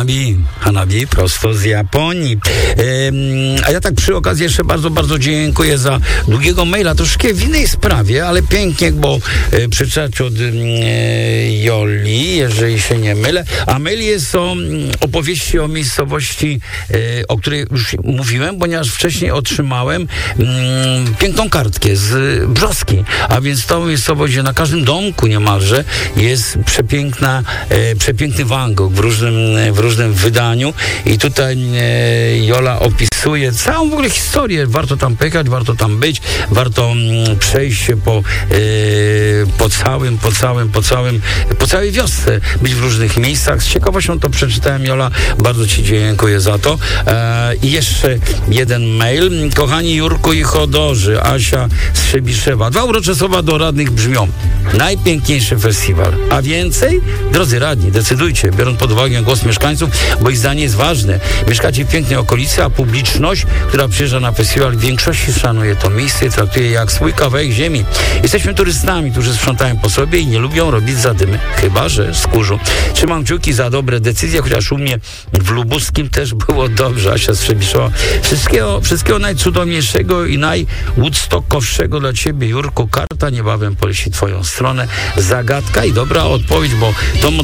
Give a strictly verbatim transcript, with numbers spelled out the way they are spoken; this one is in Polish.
Hanabi, Hanabi prosto z Japonii. Ehm, a ja tak przy okazji jeszcze bardzo, bardzo dziękuję za długiego maila, troszkę w innej sprawie, ale pięknie, bo e, przeczytać od e, Joli, jeżeli się nie mylę. A mail jest o opowieści o miejscowości, e, o której już mówiłem, ponieważ wcześniej otrzymałem m, piękną kartkę z Brzoski, a więc to miejscowość, gdzie na każdym domku niemalże jest przepiękna, e, przepiękny Van Gogh w różnym, w różnym wydaniu i tutaj e, Jola opisuje całą w ogóle historię. Warto tam pojechać, warto tam być, warto m, przejść się po, e, po całym, po całym, po całym, po całej wiosce, być w różnych miejscach. Z ciekawością to przeczytałem, Jola, bardzo Ci dziękuję za to. E, I jeszcze jeden mail. Kochani Jurku i Chodorzy, Asia z Szybiszewa. Dwa urocze słowa do radnych brzmią: najpiękniejszy festiwal. A więcej? Drodzy radni, decydujcie, biorąc pod uwagę głos mieszkańców, bo ich zdanie jest ważne. Mieszkacie w pięknej okolicy, a publiczność, która przyjeżdża na festiwal, w większości szanuje to miejsce i traktuje je jak swój kawałek ziemi. Jesteśmy turystami, którzy sprzątają po sobie i nie lubią robić zadymy, chyba że z kurzu. Trzymam kciuki za dobre decyzje, chociaż u mnie w Lubuskim też było dobrze. Asia z Trzebiszowa. Wszystkiego, wszystkiego najcudowniejszego i najwoodstockowszego dla Ciebie, Jurku. Karta niebawem poleci Twoją stronę. Zagadka i dobra odpowiedź, bo to